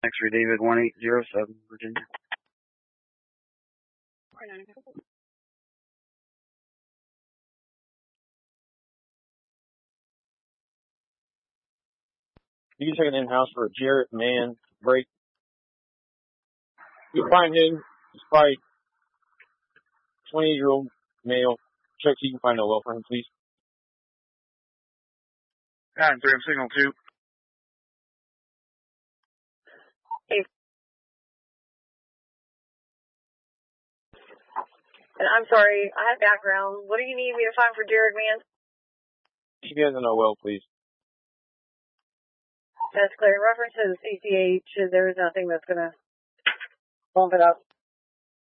X-ray David 1807, Virginia. You take an in-house for Jarrett Mann break. You find him. He's probably 20-year-old male. Check so you can find a well for him, please. 9-3, I'm signal 2. Hey. And I'm sorry, I have background. What do you need me to find for Jared Mann? He has an well, please. That's clear. References ACH, there is nothing that's going to bump it up.